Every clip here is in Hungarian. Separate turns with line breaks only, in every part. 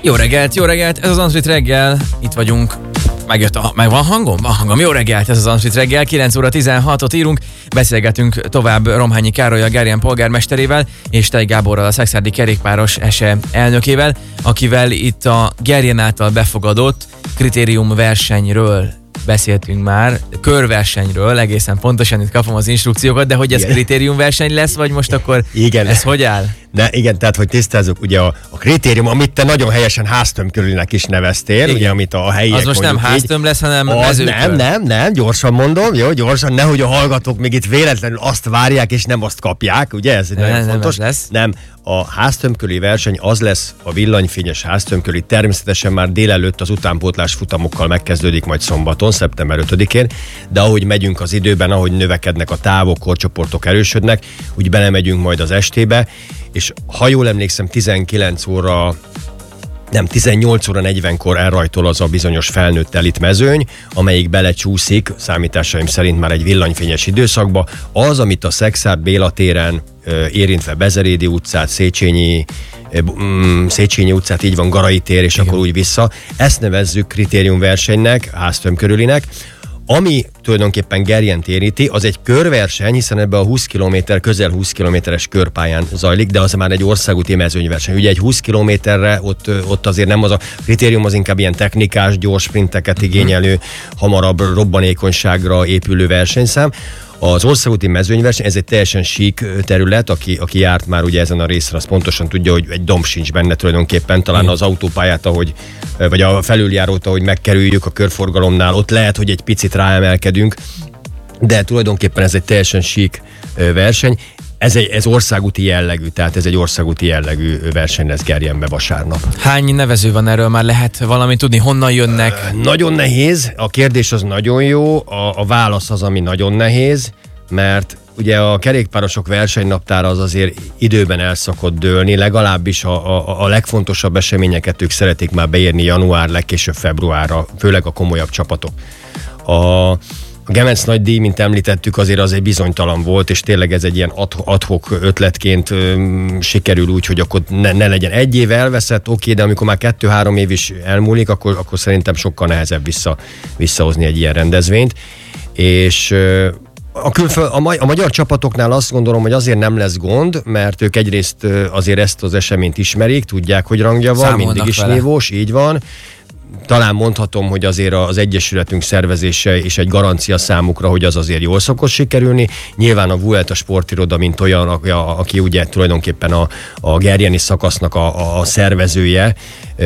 Jó reggelt, ez az Antrit reggel, itt vagyunk. Meg van hangom? Van hangom. Jó reggelt, ez az Antrit reggel, 9 óra 16-ot írunk, beszélgetünk tovább Romhányi Károlyal, Gerjen polgármesterével, és Tej Gáborral, a Szekszárdi Kerékpáros SE elnökével, akivel itt a Gerjen által befogadott kritériumversenyről beszéltünk már, körversenyről, egészen pontosan itt kapom az instrukciókat, de hogy ez kritériumverseny lesz, vagy most akkor ez hogy áll?
Igen, tehát hogy tisztázzuk, ugye a kritérium, amit te nagyon helyesen háztömkörülnek is neveztél, igen. Ugye amit a helyiek
az most nem háztöm lesz, hanem mezőkör.
Nem, gyorsan mondom, jó, gyorsan, nehogy a hallgatók még itt véletlenül azt várják, és nem azt kapják, ugye, ez nagyon fontos.
Nem,
a háztömköri verseny az lesz, a villanyfényes háztömköri, természetesen már délelőtt az utánpótlás futamokkal megkezdődik majd szombaton, szeptember 5-én, de ahogy megyünk az időben, ahogy növekednek a távok, korcsoportok erősödnek, úgy belemegyünk majd az estébe, és ha jól emlékszem 18 óra 40-kor elrajtol az a bizonyos felnőtt elit mezőny, amelyik belecsúszik, számításaim szerint már egy villanyfényes időszakba, az, amit a Szekszárd Béla téren érintve Bezerédi utcát, Széchenyi utcát, így van, Garai tér, és igen. Akkor úgy vissza. Ezt nevezzük kritériumversenynek, háztömkörülinek. Ami tulajdonképpen Gerjent érinti, az egy körverseny, hiszen ebbe a közel 20 kilométeres körpályán zajlik, de az már egy országúti mezőnyverseny. Ugye egy 20 kilométerre ott azért nem az a kritérium, az inkább ilyen technikás, gyors sprinteket igényelő, hamarabb robbanékonyságra épülő versenyszám. Az országúti mezőnyverseny, ez egy teljesen sík terület, aki járt már ugye ezen a részen, az pontosan tudja, hogy egy domb sincs benne tulajdonképpen, talán az autópályát, vagy a felüljárót, ahogy megkerüljük a körforgalomnál, ott lehet, hogy egy picit ráemelkedünk, de tulajdonképpen ez egy teljesen sík verseny. Ez országúti jellegű, tehát ez egy országúti jellegű verseny lesz Gerjenbe vasárnap.
Hány nevező van erről? Már lehet valamit tudni? Honnan jönnek?
Nagyon nehéz, a kérdés az nagyon jó, a válasz az, ami nagyon nehéz, mert ugye a kerékpárosok versenynaptára az azért időben el szokott dőlni, legalábbis a legfontosabb eseményeket ők szeretik már beírni január, legkésőbb februárra, főleg a komolyabb csapatok. A Gemenc nagy díj, mint említettük, azért az egy bizonytalan volt, és tényleg ez egy ilyen ad-hoc ötletként sikerül úgy, hogy akkor ne legyen egy év elveszett, oké, de amikor már 2-3 év is elmúlik, akkor szerintem sokkal nehezebb visszahozni egy ilyen rendezvényt. És a magyar csapatoknál azt gondolom, hogy azért nem lesz gond, mert ők egyrészt azért ezt az eseményt ismerik, tudják, hogy rangja van,
számolnak
mindig is
vele.
nívós, így van. Talán mondhatom, hogy azért az egyesületünk szervezése és egy garancia számukra, hogy az azért jól szokott sikerülni. Nyilván a Vuelta sportiroda, mint olyan, aki ugye tulajdonképpen a gerjeni szakasznak a szervezője,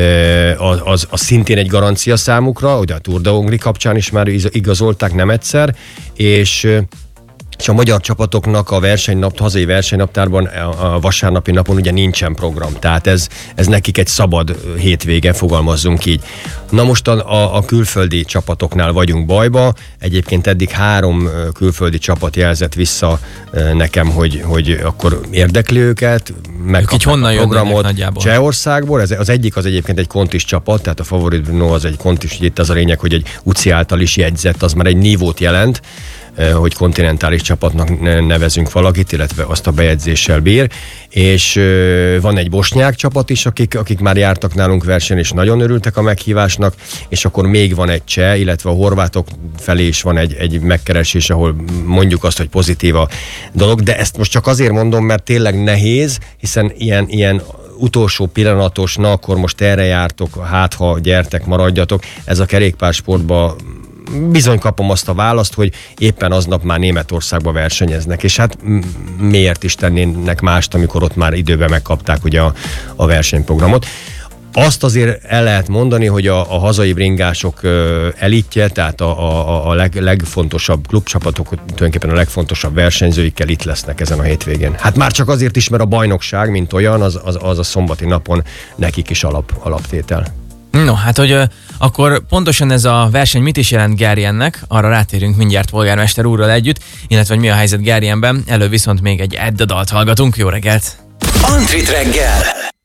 az szintén egy garancia számukra, ugye a Tour de Hongrie kapcsán is már igazolták nem egyszer, és a magyar csapatoknak a hazai versenynaptárban a vasárnapi napon ugye nincsen program, tehát ez nekik egy szabad hétvége, fogalmazzunk így. Na most a külföldi csapatoknál vagyunk bajba, egyébként eddig 3 külföldi csapat jelzett vissza nekem, hogy akkor érdekli őket, megkapnak a programot Csehországból, az egyik az egyébként egy kontis csapat, tehát a Favorit Bruno az egy kontis, itt az a lényeg, hogy egy UCI által is jegyzett, az már egy nívót jelent, hogy kontinentális csapatnak nevezünk valakit, illetve azt a bejegyzéssel bír, és van egy bosnyák csapat is, akik már jártak nálunk versenyen, és nagyon örültek a meghívásnak, és akkor még van egy cseh, illetve a horvátok felé is van egy megkeresés, ahol mondjuk azt, hogy pozitív a dolog, de ezt most csak azért mondom, mert tényleg nehéz, hiszen ilyen utolsó pillanatos, na akkor most erre jártok, hát ha gyertek, maradjatok, ez a kerékpársportban bizony kapom azt a választ, hogy éppen aznap már Németországba versenyeznek, és hát miért is tennének mást, amikor ott már időben megkapták ugye a versenyprogramot. Azt azért el lehet mondani, hogy a hazai bringások elitje, tehát a legfontosabb klubcsapatok, tulajdonképpen a legfontosabb versenyzőikkel itt lesznek ezen a hétvégén. Hát már csak azért is, mert a bajnokság, mint olyan, az a szombati napon nekik is alaptétel.
No, hát hogy akkor pontosan ez a verseny mit is jelent Gerjennek, arra rátérünk mindjárt polgármester úrral együtt, illetve hogy mi a helyzet Gerjenben. Előbb viszont még egy Edd a dalt hallgatunk. Jó reggelt!
Antrit reggel!